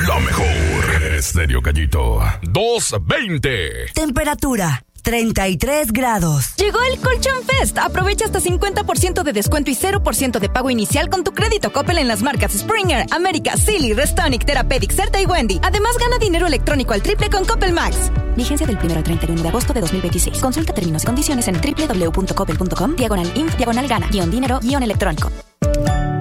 La mejor. Estéreo Gallito. 220. Temperatura 33 grados. Llegó el Colchón Fest. Aprovecha hasta 50% de descuento y 0% de pago inicial con tu crédito Coppel en las marcas Springer, América, Silly, Restonic, Therapeutic, Certa y Wendy. Además, gana dinero electrónico al triple con Coppel Max. Vigencia del 1 al 31 de agosto de 2026. Consulta términos y condiciones en www.coppel.com/inf/gana-dinero-electrónico.